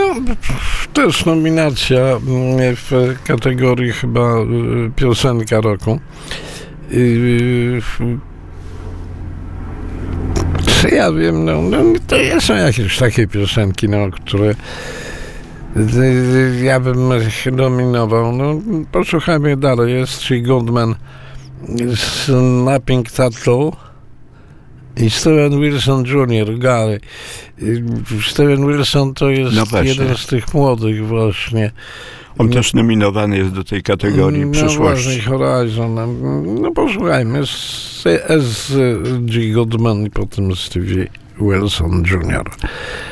też nominacja w kategorii chyba piosenka roku. Ja wiem, to są jakieś takie piosenki, które ja bym nominował. Posłuchajmy dalej. Jest Tree Goldman z Napping Tattoo i Steven Wilson Jr. Gary. Steven Wilson to jest jeden z tych młodych właśnie. On też nominowany jest do tej kategorii przyszłości. Horizon. Posłuchajmy. S.G. Goldman i potem Stevie Wilson Jr.